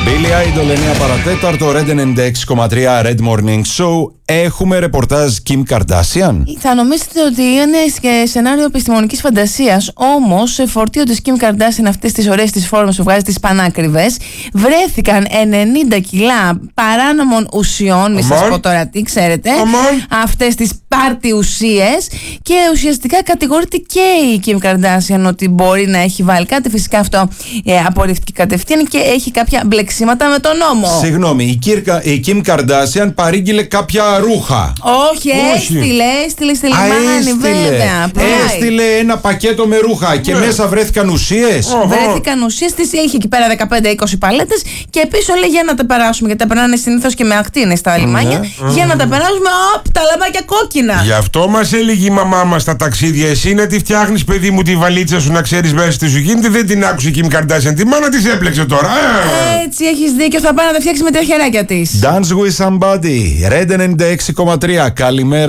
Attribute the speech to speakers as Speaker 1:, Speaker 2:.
Speaker 1: Billy Idol 9 παρατέταρτο, Red 96,3 Red Morning Show. Έχουμε ρεπορτάζ Kim Kardashian.
Speaker 2: Θα νομίζετε ότι είναι σενάριο επιστημονικής φαντασίας. Όμως, σε φορτίο της Kim Kardashian αυτές τις ωραίες τις φόρμες που βγάζει τις πανάκριβες, βρέθηκαν 90 κιλά παράνομων ουσιών. Μη σας πω τώρα τι, ξέρετε. Αυτές τις πάρτι ουσίες. Και ουσιαστικά κατηγορείται και η Kim Kardashian ότι μπορεί να έχει βάλει κάτι. Φυσικά αυτό απορρίφθηκε κατευθείαν και έχει κάποια μπλεξίματα με τον νόμο.
Speaker 1: Συγγνώμη, η Kim Kardashian παρήγγειλε κάποια ρούχα.
Speaker 2: Όχι, έστειλε στη λιμάνι, βέβαια.
Speaker 1: Έστειλε ένα πακέτο με ρούχα και μέσα βρέθηκαν ουσίες.
Speaker 2: Βρέθηκαν ουσίες, τις είχε εκεί πέρα 15-20 παλέτες και πίσω λέει για να τα περάσουμε. Γιατί τα περνάνε συνήθως και με ακτίνες στα λιμάνια. Για να τα περάσουμε, τα λαμπάκια κόκκινα.
Speaker 3: Γι' αυτό μας έλεγε η μαμά μας στα ταξίδια. Εσύ να τη φτιάχνεις, παιδί μου, τη βαλίτσα σου να ξέρεις μέσα τι σου γίνεται. Δεν την άκουσε η Kim Kardashian. Τη μάνα της έπλεξε τώρα.
Speaker 2: Έτσι, έχεις δίκιο. Θα πάει να τα φτιάξει με τα χεράκια της.
Speaker 1: Dance with somebody. Red 96,3. Καλημέρα.